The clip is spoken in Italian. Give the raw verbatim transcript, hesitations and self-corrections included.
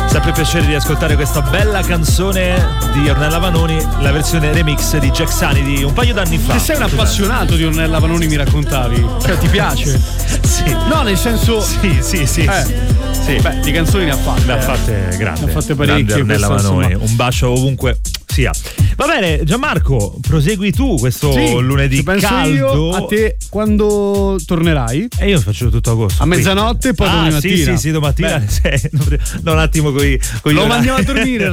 Sempre piacere di ascoltare questa bella canzone di Ornella Vanoni, la versione remix di Jack Sunny di un paio d'anni fa. Se sei un appassionato di Ornella Vanoni, mi raccontavi, cioè ti piace? Sì. No, nel senso. Sì, sì, sì. Eh. Sì. Beh, di canzoni ne ha fatte. Le ha fatte grandi. Ne ha fatte parecchie. Grande Ornella questa, Vanoni, insomma. un bacio ovunque sia. Va bene, Gianmarco, prosegui tu questo Sì, lunedì ci penso caldo. io a te quando tornerai. E io faccio tutto agosto. A mezzanotte e poi ah, domani mattina. Sì, sì, sì, domattina. Sì, no, un attimo coi, coi Lo mandiamo a dormire.